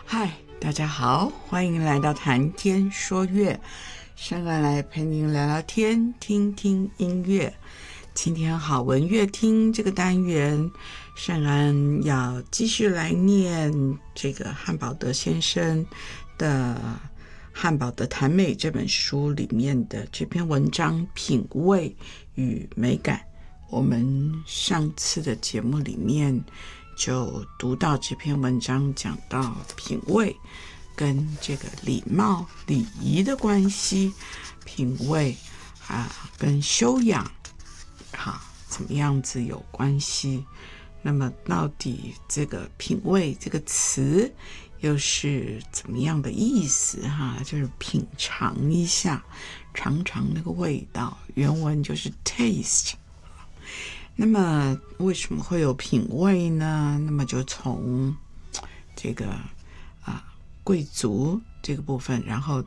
嗨，大家好，欢迎来到谈天说乐，圣安来陪您聊聊天，听听音乐。今天好文乐听这个单元，圣安要继续来念这个汉堡德先生的《汉堡德谈美》这本书里面的这篇文章品味与美感。我们上次的节目里面就读到这篇文章，讲到品味跟这个礼貌礼仪的关系，品味跟修养怎么样子有关系。那么到底这个品味这个词又是怎么样的意思就是品尝一下，尝尝那个味道，原文就是 taste。那么为什么会有品味呢？那么就从这个贵族这个部分，然后